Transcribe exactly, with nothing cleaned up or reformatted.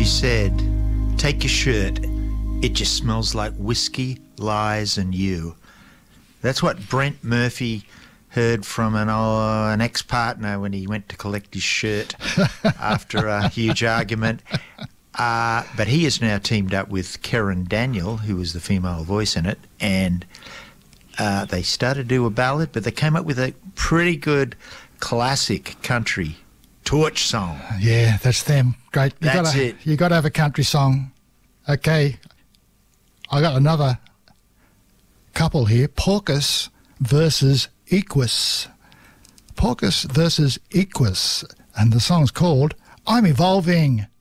said, take your shirt, it just smells like whiskey, lies and you. That's what Brent Murphy heard from an, uh, an ex-partner when he went to collect his shirt after a huge argument. Uh, but he has now teamed up with Karen Daniel, who was the female voice in it, and uh, they started to do a ballad, but they came up with a pretty good classic country torch song. Yeah, that's them. Great. You That's gotta, it. You got to have a country song. Okay, I got another couple here. Porkus versus Equus. Porkus versus Equus, and the song's called I'm Evolving.